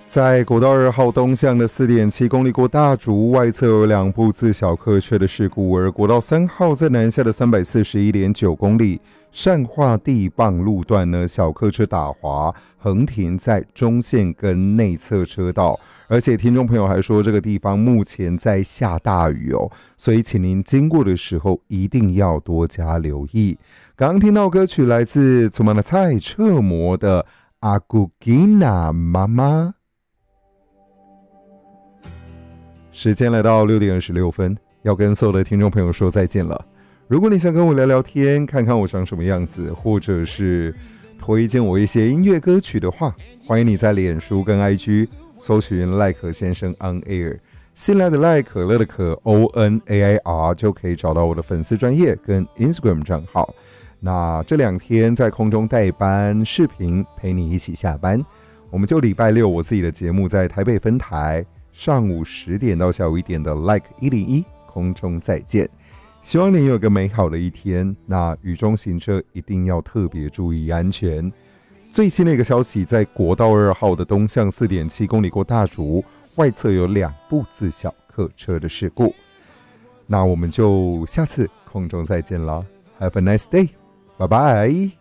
在国道2号东向的 4.7 公里过大竹，外侧有2部自小客车的事故，而国道3号在南下的 341.9 公里善化地磅路段呢，小客车打滑横停在中线跟内侧车道，而且听众朋友还说这个地方目前在下大雨哦，所以请您经过的时候一定要多加留意。刚刚听到歌曲来自祖玛的蔡彻摩的阿古吉娜妈妈。时间来到6点26分，要跟所有的听众朋友说再见了。如果你想跟我聊聊天，看看我长什么样子，或者是推荐我一些音乐歌曲的话，欢迎你在脸书跟 IG 搜寻赖可先生 on air， 新来的赖，可乐的可 ONAIR 就可以找到我的粉丝专页跟 Instagram 账号。那这2天在空中代班视频陪你一起下班，我们就礼拜六我自己的节目在台北分台上午10点到下午1点的 Like 101空中再见。希望你有个美好的一天，那雨中行车一定要特别注意安全。最新的一个消息，在国道2号的东向 4.7 公里过大竹，外侧有2部自小客车的事故。那我们就下次空中再见了， Have a nice day， 拜拜。